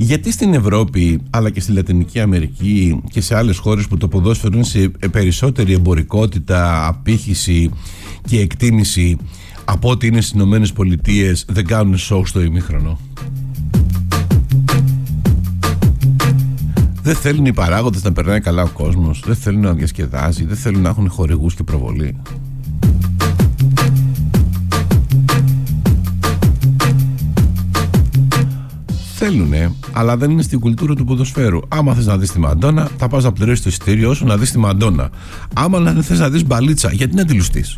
Γιατί στην Ευρώπη αλλά και στη Λατινική Αμερική και σε άλλες χώρες που το ποδόσφαιρο είναι σε περισσότερη εμπορικότητα, απήχηση και εκτίμηση από ό,τι είναι στις Ηνωμένες Πολιτείες, δεν κάνουν show στο ημίχρονο? Δεν θέλουν οι παράγοντες να περνάει καλά ο κόσμος, δεν θέλουν να διασκεδάζει, δεν θέλουν να έχουν χορηγούς και προβολή. Θέλουνε, αλλά δεν είναι στην κουλτούρα του ποδοσφαίρου. Άμα θες να δεις τη Μαντόνα, θα πας να πληρώσεις το εισιτήριό σου να δεις τη Μαντόνα. Άμα δεν θες να δεις μπαλίτσα, γιατί να τη λουστείς?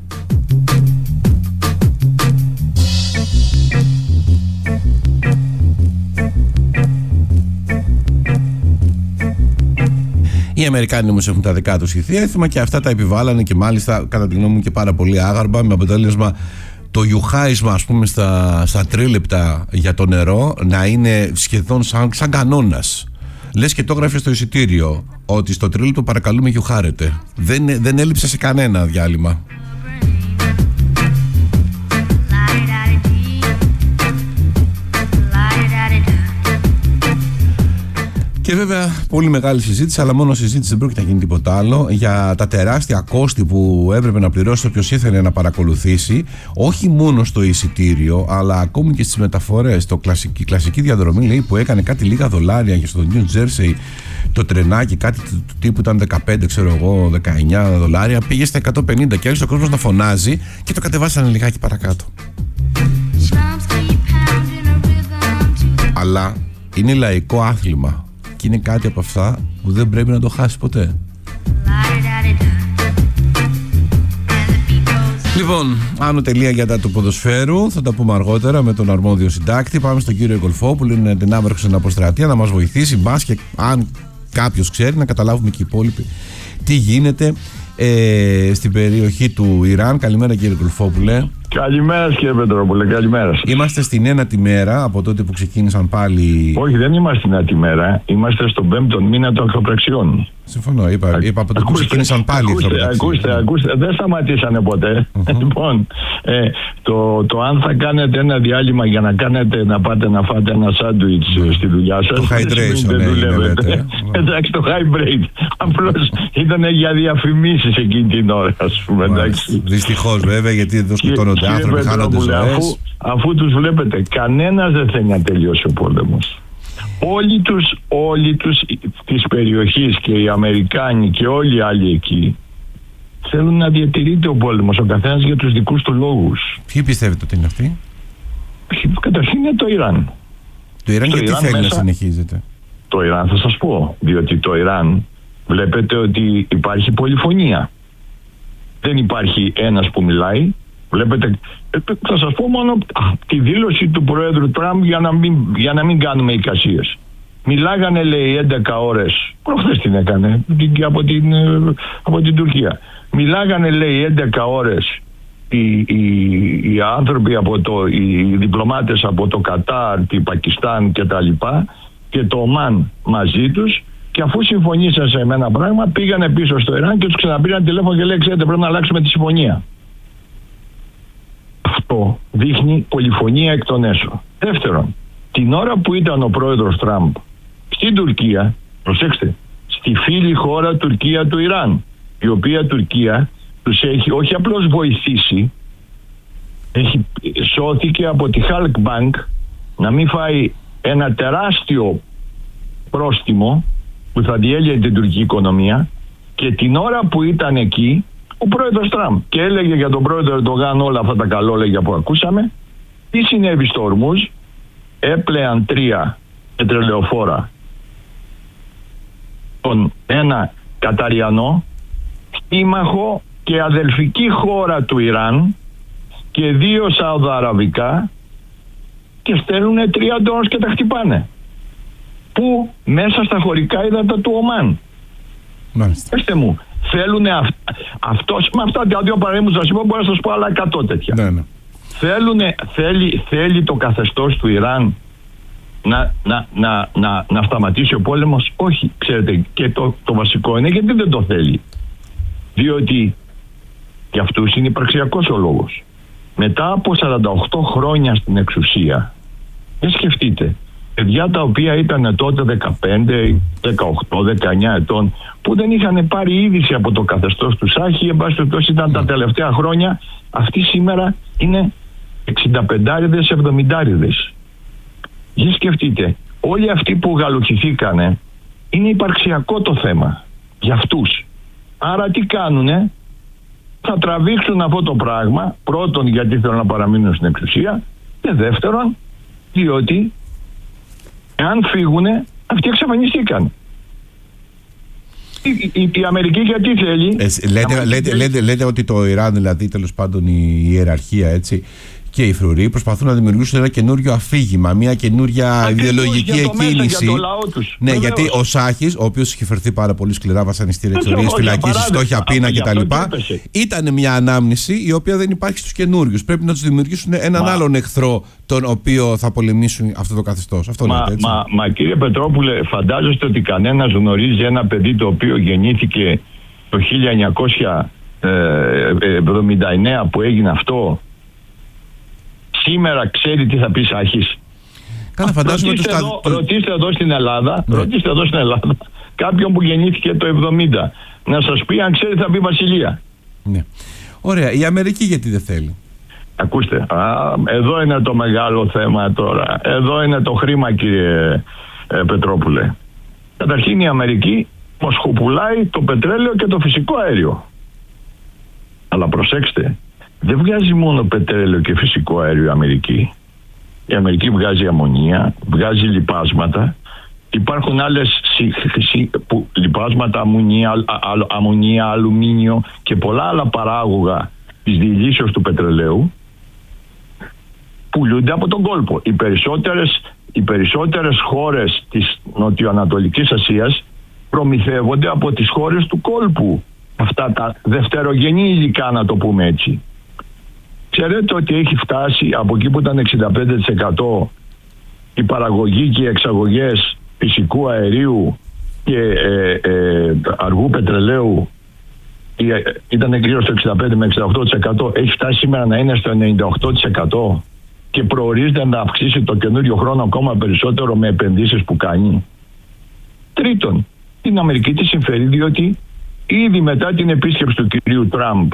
Οι Αμερικάνοι όμως έχουν τα δικά τους ηθεία έθιμα και αυτά τα επιβάλλανε και μάλιστα κατά τη γνώμη μου και πάρα πολύ άγαρμα, με αποτέλεσμα το γιουχάισμα, ας πούμε, στα τρίλεπτα για το νερό να είναι σχεδόν σαν κανόνας. Λες και το έγραφε στο εισιτήριο ότι στο τρίλεπτο παρακαλούμε γιουχάρετε. Δεν έλειψε σε κανένα διάλειμμα. Και βέβαια πολύ μεγάλη συζήτηση, αλλά μόνο συζήτηση, δεν πρόκειται να γίνει τίποτα άλλο, για τα τεράστια κόστη που έπρεπε να πληρώσει όποιος ήθελε να παρακολουθήσει, όχι μόνο στο εισιτήριο, αλλά ακόμη και στις μεταφορές. Η κλασική διαδρομή, λέει, που έκανε κάτι λίγα δολάρια και στο New Jersey το τρενάκι, κάτι του τύπου ήταν 15, ξέρω εγώ, 19 δολάρια, πήγε στα 150 και άρχισε ο κόσμος να φωνάζει και το κατεβάσανε λιγάκι παρακάτω. Αλλά είναι λαϊκό άθλημα. Και είναι κάτι από αυτά που δεν πρέπει να το χάσει ποτέ. Λοιπόν, άνω τελεία για τα του ποδοσφαίρου. Θα τα πούμε αργότερα με τον αρμόδιο συντάκτη. Πάμε στον κύριο Γκολφόπουλο, είναι την άβρεξο στην αποστρατεία, να μας βοηθήσει. Μπας και αν κάποιος ξέρει, να καταλάβουμε και οι υπόλοιποι τι γίνεται στην περιοχή του Ιράν. Καλημέρα, κύριε Γκολφόπουλε. Καλημέρα, κύριε Πετρόπουλε, καλημέρα σας. Είμαστε στην ένατη μέρα από τότε που ξεκίνησαν πάλι. Όχι, δεν είμαστε στην ένατη μέρα. Είμαστε στον 5ο μήνα των εχθροπραξιών. Συμφωνώ, είπα από τότε που ξεκίνησαν πάλι οι εχθροπραξίες. Ακούστε, δεν σταματήσανε ποτέ. Λοιπόν, το αν θα κάνετε ένα διάλειμμα για να πάτε να φάτε ένα σάντουιτς στη δουλειά σας. Το hydration, δουλεύετε. Εντάξει, το hybrid. Απλώς ήταν για διαφημίσεις εκείνη την ώρα, ας πούμε. Δυστυχώς, βέβαια, γιατί εδώ σκοτώνονται άνθρωποι, χάνονται ζωές. Αφού τους βλέπετε, κανένας δεν θέλει να τελειώσει ο πόλεμος. Όλοι τους της περιοχής και οι Αμερικάνοι και όλοι οι άλλοι εκεί θέλουν να διατηρείται ο πόλεμος, ο καθένας για τους δικούς του λόγους. Ποιοι πιστεύετε ότι είναι αυτοί? Καταρχήν είναι το Ιράν. Το Ιράν γιατί θέλει να συνεχίζεται? Το Ιράν θα σας πω, διότι το Ιράν βλέπετε ότι υπάρχει πολυφωνία. Δεν υπάρχει ένας που μιλάει. Βλέπετε, θα σας πω μόνο τη δήλωση του Προέδρου Τραμπ για να μην κάνουμε εικασίες. Μιλάγανε, λέει, 11 ώρες, προχθές την έκανε, από την Τουρκία. Μιλάγανε, λέει, 11 ώρες οι άνθρωποι οι διπλωμάτες από το Κατάρ, την Πακιστάν και τα λοιπά και το Ομάν μαζί τους, και αφού συμφωνήσαν σε ένα πράγμα πήγανε πίσω στο Ιράν και τους ξαναπήραν τηλέφωνο και λέει, ξέρετε, πρέπει να αλλάξουμε τη συμφωνία. Αυτό δείχνει πολυφωνία εκ των έσω. Δεύτερον, την ώρα που ήταν ο πρόεδρος Τραμπ στην Τουρκία, προσέξτε, στη φίλη χώρα Τουρκία του Ιράν, η οποία Τουρκία τους έχει όχι απλώς βοηθήσει, σώθηκε από τη Halk Bank να μην φάει ένα τεράστιο πρόστιμο που θα διέλυε την τουρκική οικονομία, και την ώρα που ήταν εκεί ο πρόεδρος Τραμπ και έλεγε για τον πρόεδρο Ερντογάν όλα αυτά τα καλόλεγια που ακούσαμε, τι συνέβη στο Ορμούζ? Έπλεαν 3 πετρελαιοφόρα, τον ένα καταριανό, σύμμαχο και αδελφική χώρα του Ιράν, και 2 σαουδαραβικά, και στέλνουν 3 ντρόνς και τα χτυπάνε. Πού? Μέσα στα χωρικά ύδατα του Ομάν. Πεςτε μου, θέλουν αυτός, με αυτά τα 2 παραδείγματα σας είπα, μπορώ να σας πω άλλα 100 τέτοια. Ναι. Θέλει το καθεστώς του Ιράν να σταματήσει ο πόλεμος? Όχι. Ξέρετε, και το βασικό είναι γιατί δεν το θέλει. Διότι για αυτούς είναι υπαρξιακός ο λόγος. Μετά από 48 χρόνια στην εξουσία, δεν σκεφτείτε, παιδιά τα οποία ήταν τότε 15, 18, 19 ετών, που δεν είχαν πάρει είδηση από το καθεστώς του Σάχη, εν πάση περιπτώσει ήταν τα τελευταία χρόνια, αυτοί σήμερα είναι 65-70. Για σκεφτείτε, όλοι αυτοί που γαλουχηθήκανε είναι υπαρξιακό το θέμα για αυτούς. Άρα τι κάνουνε? Θα τραβήξουν αυτό το πράγμα, πρώτον γιατί θέλουν να παραμείνουν στην εξουσία, και δεύτερον διότι εάν φύγουνε αυτοί εξαφανιστήκαν. Η Αμερική γιατί θέλει? Λέτε ότι το Ιράν, δηλαδή τέλος πάντων η ιεραρχία, έτσι, και οι φρουροί προσπαθούν να δημιουργήσουν ένα καινούριο αφήγημα, μια καινούρια ιδεολογική εκκίνηση. Για το λαό τους. Ναι, γιατί ο Σάχης, ο οποίος είχε φερθεί πάρα πολύ σκληρά, βασανιστήρια, εξορίες, φυλακίσεις, φτώχεια, πείνα κτλ., ήταν μια ανάμνηση η οποία δεν υπάρχει στους καινούριους. Πρέπει να τους δημιουργήσουν έναν άλλον εχθρό, τον οποίο θα πολεμήσουν αυτό το καθεστώς. Αυτό λέτε, έτσι. Μα κύριε Πετρόπουλε, φαντάζεστε ότι κανένας γνωρίζει ένα παιδί το οποίο γεννήθηκε το 1979 που έγινε αυτό? Σήμερα ξέρει τι θα πει Σάχης? Καλά, φαντάζομαι ρωτήστε εδώ στην Ελλάδα, κάποιον που γεννήθηκε το 70, να σας πει αν ξέρει θα πει Βασιλεία. Ναι. Ωραία. Η Αμερική γιατί δεν θέλει? Ακούστε, εδώ είναι το μεγάλο θέμα τώρα. Εδώ είναι το χρήμα, κύριε Πετρόπουλε. Καταρχήν η Αμερική μοσχοπουλάει το πετρέλαιο και το φυσικό αέριο. Αλλά προσέξτε, δεν βγάζει μόνο πετρέλαιο και φυσικό αέριο η Αμερική. Η Αμερική βγάζει αμμονία, βγάζει λιπάσματα. Υπάρχουν άλλες λιπάσματα, αμμονία, αλουμίνιο και πολλά άλλα παράγωγα της διηλύσεως του πετρελαίου πουλούνται από τον κόλπο. Οι περισσότερες χώρες της Νοτιοανατολικής Ασίας προμηθεύονται από τις χώρες του κόλπου. Αυτά τα δευτερογενή υλικά, να το πούμε έτσι. Ξέρετε ότι έχει φτάσει από εκεί που ήταν 65% η παραγωγή και οι εξαγωγές φυσικού αερίου και αργού πετρελαίου, ήταν γύρω στο 65 με 68%, έχει φτάσει σήμερα να είναι στο 98% και προορίζεται να αυξήσει το καινούριο χρόνο ακόμα περισσότερο με επενδύσεις που κάνει. Τρίτον, την Αμερική τη συμφέρει διότι ήδη μετά την επίσκεψη του κυρίου Τραμπ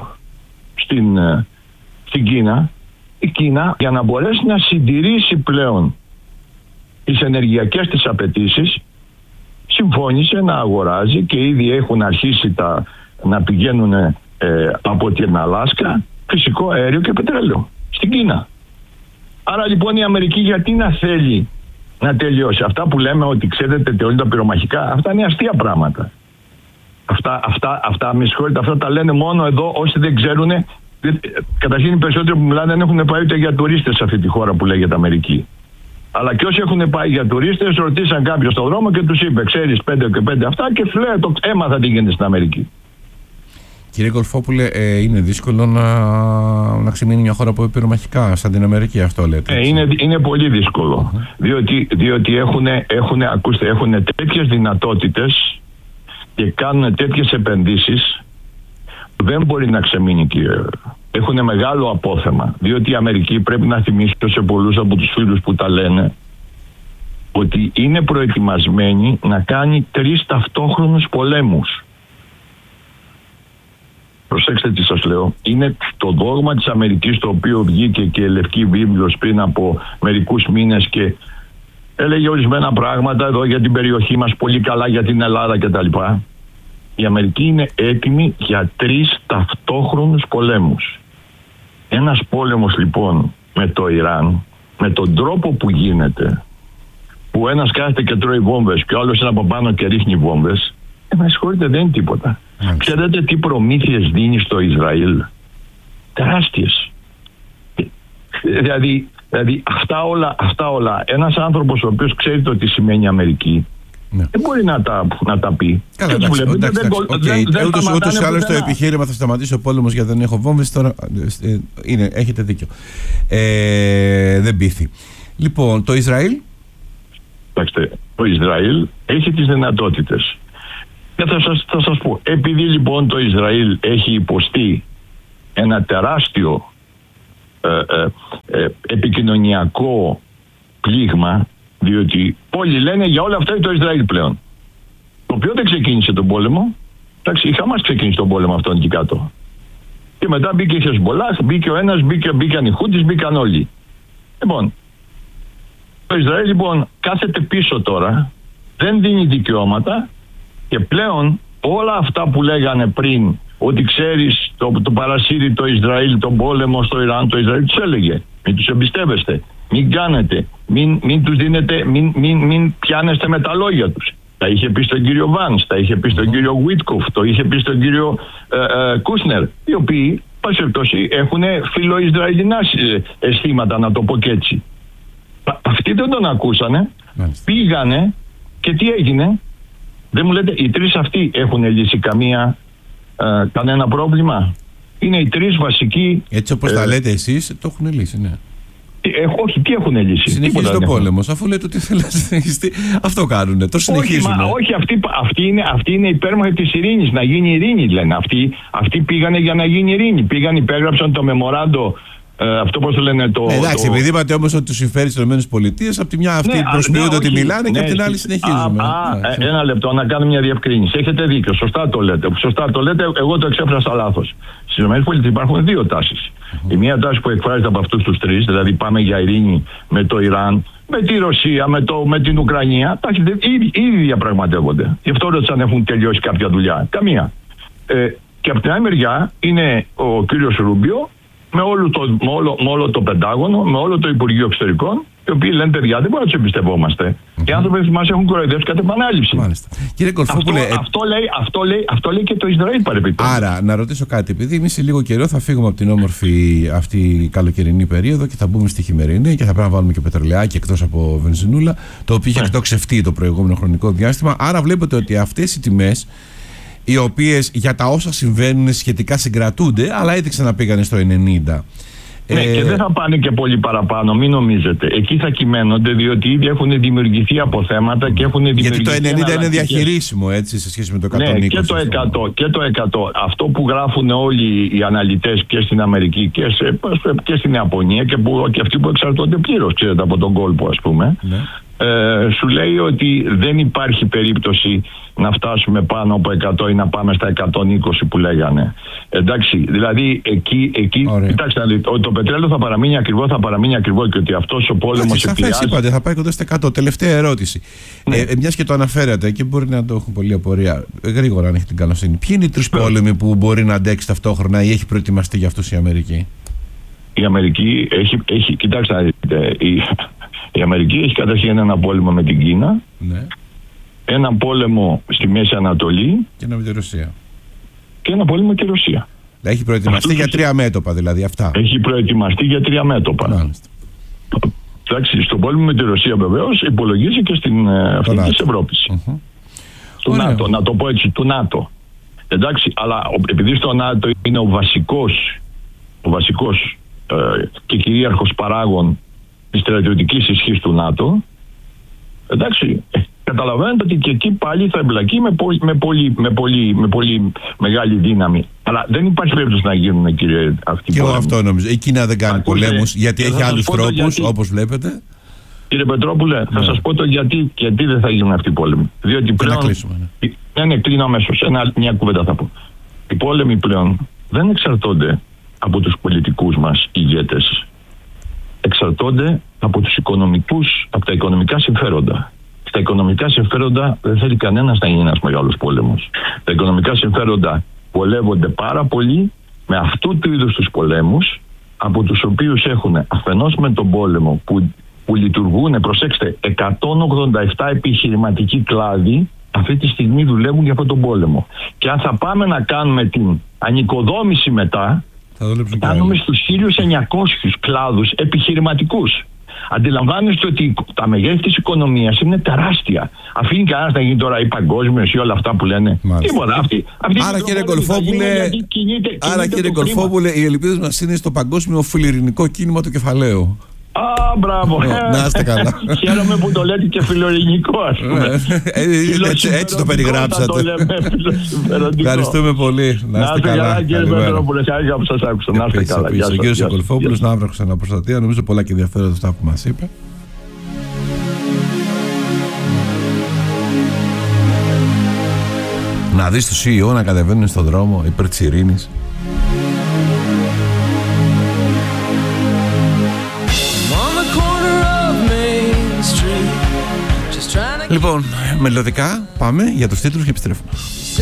στην Κίνα, η Κίνα για να μπορέσει να συντηρήσει πλέον τις ενεργειακές της απαιτήσεις συμφώνησε να αγοράζει και ήδη έχουν αρχίσει να πηγαίνουν από την Αλάσκα φυσικό αέριο και πετρέλαιο στην Κίνα. Άρα λοιπόν η Αμερική γιατί να θέλει να τελειώσει? Αυτά που λέμε ότι ξέρετε τελειώνουν τα πυρομαχικά, αυτά είναι αστεία πράγματα. Αυτά με συγχωρείτε, αυτά τα λένε μόνο εδώ όσοι δεν ξέρουν. Καταρχήν οι περισσότεροι που μιλάνε δεν έχουν πάει ούτε για τουρίστες σε αυτή τη χώρα που λέγεται Αμερική. Αλλά και όσοι έχουν πάει για τουρίστες, ρωτήσαν κάποιον στον δρόμο και τους είπε: ξέρεις 5 και 5 αυτά, και σου λέει: έμαθα τι γίνεται στην Αμερική. Κύριε Κορφόπουλε, είναι δύσκολο να ξεμείνει μια χώρα από πυρομαχικά σαν την Αμερική, αυτό λέτε? Είναι πολύ δύσκολο. Διότι έχουν τέτοιες δυνατότητες και κάνουν τέτοιες επενδύσεις. Δεν μπορεί να ξεμείνει, κύριε. Έχουν μεγάλο απόθεμα. Διότι η Αμερική, πρέπει να θυμίσω σε πολλούς από τους φίλους που τα λένε, ότι είναι προετοιμασμένη να κάνει 3 ταυτόχρονους πολέμους. Προσέξτε τι σας λέω. Είναι το δόγμα της Αμερικής, το οποίο βγήκε και η Λευκή Βίβλος πριν από μερικούς μήνες και έλεγε ορισμένα πράγματα εδώ για την περιοχή μας, πολύ καλά για την Ελλάδα κτλ. Η Αμερική είναι έτοιμη για 3 ταυτόχρονους πολέμους. Ένας πόλεμος λοιπόν με το Ιράν, με τον τρόπο που γίνεται, που ένας κάθεται και τρώει βόμβες και ο άλλος είναι από πάνω και ρίχνει βόμβες, με συγχωρείτε, δεν είναι τίποτα. Ξέρετε τι προμήθειες δίνει στο Ισραήλ? Τεράστιες. Δηλαδή αυτά όλα, ένας άνθρωπος ο οποίος ξέρει το τι σημαίνει Αμερική, ναι, δεν μπορεί να τα πει. Καλά, ούτως ή άλλως το επιχείρημα θα σταματήσει ο πόλεμος γιατί δεν έχω βόμβες. Τώρα έχετε δίκιο. Δεν πείθει. Λοιπόν, το Ισραήλ. Κοιτάξτε, το Ισραήλ έχει τις δυνατότητες. Και θα σας πω, επειδή λοιπόν το Ισραήλ έχει υποστεί ένα τεράστιο επικοινωνιακό πλήγμα, Διότι όλοι λένε για όλα αυτά το Ισραήλ πλέον. Το οποίο δεν ξεκίνησε τον πόλεμο. Εντάξει, η Χαμάς ξεκίνησε τον πόλεμο αυτόν εκεί κάτω. Και μετά μπήκε η Χεσμπολάχ, μπήκε ο ένας, μπήκαν οι Χούτις, μπήκαν όλοι. Λοιπόν, το Ισραήλ λοιπόν κάθεται πίσω τώρα, δεν δίνει δικαιώματα και πλέον όλα αυτά που λέγανε πριν, ότι ξέρεις το παρασύρει το Ισραήλ, τον πόλεμο στο Ιράν, το Ισραήλ τους έλεγε, μην τους εμπιστεύεστε, μην κάνετε, μην τους δίνετε, μην πιάνεστε με τα λόγια τους. Τα είχε πει στον κύριο Βάνς, τα είχε πει στον κύριο Βίτκοφ, το είχε πει στον κύριο Κούσνερ, οι οποίοι, πάση περιπτώσει, έχουν φιλοϊσραηλινά αισθήματα, να το πω και έτσι. Αυτοί δεν τον ακούσανε, πήγανε και τι έγινε? Δεν μου λέτε, οι τρεις αυτοί έχουν λύσει κανένα πρόβλημα? Είναι οι τρεις βασικοί. Έτσι όπως τα λέτε εσείς, το έχουν λύσει, ναι. Όχι, τι έχουν λύσει? Συνεχίζει τον πόλεμο. Αφού λέτε ότι θέλει να συνεχιστεί, αυτό κάνουνε. Το συνεχίζουν. Όχι, αυτοί είναι υπέρμαχοι της ειρήνης. Να γίνει ειρήνη, λένε. Αυτοί πήγανε για να γίνει ειρήνη. Πήγαν, υπέγραψαν το μεμοράντο. Αυτό πώς το λένε εντάξει, επειδή είπατε όμως ότι τους συμφέρει στις ΗΠΑ, από τη μια αυτοί προσποιούνται ότι μιλάνε και από την άλλη συνεχίζουν. Ένα λεπτό, να κάνω μια διευκρίνηση. Έχετε δίκιο, σωστά το λέτε. Εγώ το εξέφρασα λάθος. Στις ΗΠΑ υπάρχουν δύο τάσεις. Η μία τάση που εκφράζεται από αυτούς τους τρεις, δηλαδή πάμε για ειρήνη με το Ιράν, με τη Ρωσία, με την Ουκρανία, ήδη διαπραγματεύονται. Γι' αυτό ρώτησαν αν έχουν τελειώσει κάποια δουλειά. Καμία. Και από την άλλη μεριά είναι ο κύριος Ρούμπιο, με όλο το Πεντάγωνο, με όλο το Υπουργείο Εξωτερικών, οι οποίοι λένε παιδιά, δεν μπορούμε να τους εμπιστευόμαστε. Οι άνθρωποι μας έχουν κοροϊδεύσει κατ' επανάληψη. Μάλιστα. Κύριε Κορφόπουλε, αυτό λέει και το Ισραήλ παρεπιπτόντως. Άρα, να ρωτήσω κάτι, επειδή εμείς σε λίγο καιρό θα φύγουμε από την όμορφη αυτή καλοκαιρινή περίοδο και θα μπούμε στη χειμερινή και θα πρέπει να βάλουμε και πετρελαιάκι εκτός από βενζινούλα, το οποίο είχε εκτοξευτεί το προηγούμενο χρονικό διάστημα. Άρα, βλέπετε ότι αυτές οι τιμές, οι οποίες για τα όσα συμβαίνουν σχετικά συγκρατούνται, αλλά ήδη ξαναπήγανε στο 90. Ναι, και δεν θα πάνε και πολύ παραπάνω, μην νομίζετε. Εκεί θα κυμαίνονται, διότι ήδη έχουν δημιουργηθεί αποθέματα και έχουν δημιουργηθεί. Γιατί το 90 είναι διαχειρίσιμο, έτσι, σε σχέση με το 120. Ναι, και το 100. Αυτό που γράφουν όλοι οι αναλυτές και στην Αμερική και στην Ιαπωνία και αυτοί που εξαρτώνται πλήρως, ξέρετε, από τον κόλπο, ας πούμε. Ναι. Σου λέει ότι δεν υπάρχει περίπτωση να φτάσουμε πάνω από 100 ή να πάμε στα 120 που λέγανε. Εντάξει, δηλαδή εκεί κοιτάξτε, ότι το πετρέλαιο θα παραμείνει ακριβό και ότι αυτός ο πόλεμος επηρεάζει. Είπατε, θα πάει κοντά στα 100. Τελευταία ερώτηση. Ναι. Μιας και το αναφέρατε και μπορεί να το έχουν πολλή απορία, γρήγορα αν έχει την καλοσύνη. Ποιοι είναι οι τρεις πόλεμοι που μπορεί να αντέξει ταυτόχρονα ή έχει προετοιμαστεί για αυτούς η Αμερική? Η Αμερική έχει κοιτάξτε, η Αμερική έχει καταρχήν ένα πόλεμο με την Κίνα, ναι, ένα πόλεμο στη Μέση Ανατολή και ένα με τη Ρωσία. Και ένα πόλεμο με τη Ρωσία. Έχει προετοιμαστεί για 3 μέτωπα, δηλαδή αυτά. Έχει προετοιμαστεί για 3 μέτωπα. Μάλιστα. Εντάξει, στον πόλεμο με τη Ρωσία βεβαίως υπολογίζει και στην αυτή της Ευρώπης. Του ΝΑΤΟ, να το πω έτσι, του ΝΑΤΟ. Εντάξει, αλλά επειδή στο ΝΑΤΟ είναι ο βασικός και κυρίαρχος παράγων της στρατιωτικής ισχύς του ΝΑΤΟ, εντάξει, καταλαβαίνετε ότι και εκεί πάλι θα εμπλακεί με πολύ μεγάλη δύναμη. Αλλά δεν υπάρχει περίπτωση να γίνουν, κύριε, αυτοί. Και εγώ αυτό νομίζω. Η Κίνα δεν κάνει πολέμους γιατί έχει άλλους τρόπους, όπως βλέπετε. Κύριε Πετρόπουλε, θα σας πω το γιατί δεν θα γίνουν αυτοί οι πόλεμοι. Διότι πλέον. Ναι, κλείνω αμέσως. Μια κουβέντα θα πω. Οι πόλεμοι πλέον δεν εξαρτώνται από τους πολιτικούς μας ηγέτες. Εξαρτώνται από τα οικονομικά συμφέροντα. Στα οικονομικά συμφέροντα δεν θέλει κανένας να γίνει ένας μεγάλος πόλεμος. Τα οικονομικά συμφέροντα βολεύονται πάρα πολύ με αυτού του είδους τους πολέμους, από τους οποίους έχουν αφενός με τον πόλεμο που λειτουργούν, προσέξτε, 187 επιχειρηματικοί κλάδοι αυτή τη στιγμή δουλεύουν για αυτόν τον πόλεμο. Και αν θα πάμε να κάνουμε την ανοικοδόμηση μετά, φτάνουμε στους 1.900 κλάδους επιχειρηματικούς. Αντιλαμβάνεστε ότι τα μεγέθη της οικονομίας είναι τεράστια. Αφήνει κανένας να γίνει τώρα η παγκόσμιος ή όλα αυτά που λένε. Τίποτα. Άρα κύριε Κορφόπουλε, οι ελπίδες μας είναι στο παγκόσμιο φιλιρηνικό κίνημα του κεφαλαίου. Μπράβο. Να είστε καλά. Χαίρομαι που το λέτε και φιλιρηνικό, ας πούμε. Έτσι το περιγράψατε. Ευχαριστούμε πολύ. Να είστε καλά. Κύριε Πετρόπουλε, χάρηκα που σας άκουσα. Να είστε καλά. Ο κύριος Κορφόπουλος, Ναύραχος Αναπροστατεία, νομίζω πολλά και ενδιαφέροντα αυτά που μας είπε. Να δεις τους CEO να κατεβαίνουν στον δρόμο υπέρ της ειρήνης. Λοιπόν, μελλοντικά πάμε για τους τίτλους και επιστρέφουμε.